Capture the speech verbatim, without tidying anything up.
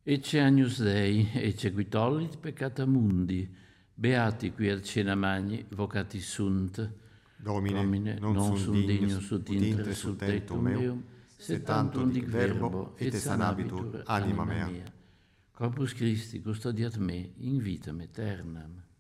Ecce agnus Dei, ecce qui tollit peccata mundi, beati qui al cena magni, vocati sunt. Domine, Domine, non, non sunt sunt dignus dignus ut ut intre intre sul sul tentum tectum meum, meum, sed tantum dic verbo, et sanabitur sanabitur anima mea. Corpus Christi custodiat me in vitam aeternam.